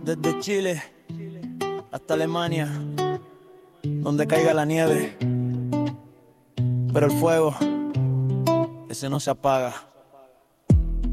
Desde Chile hasta Alemania, donde caiga la nieve, pero el fuego, ese no se apaga.